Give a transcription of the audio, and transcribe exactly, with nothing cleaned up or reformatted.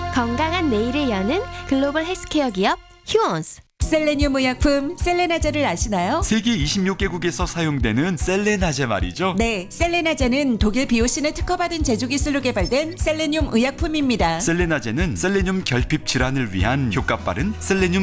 건강한 내일을 여는 글로벌 헬스케어 기업 휴원스. 셀레늄 의약품 셀레나제를 아시나요? 세계 이십육 개국에서 사용되는 셀레나제 말이죠. 네, 셀레나제는 독일 비오신을 특허받은 제조 기술로 개발된 셀레늄 의약품입니다. 셀레나제는 셀레늄 결핍 질환을 위한 효과 빠른 셀레늄